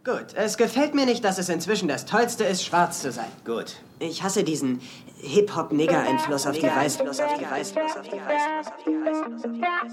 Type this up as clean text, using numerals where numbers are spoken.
Gut, es gefällt mir nicht, dass es inzwischen das Tollste ist, schwarz zu sein. Gut. Ich hasse diesen Hip-Hop-Nigger-Einfluss auf die Weißen.